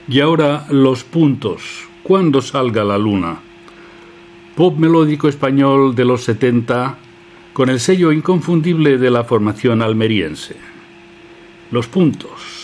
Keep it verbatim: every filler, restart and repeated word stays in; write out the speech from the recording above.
Y ahora Los Puntos, cuando salga la luna. Pop melódico español de los setenta, con el sello inconfundible de la formación almeriense. Los Puntos.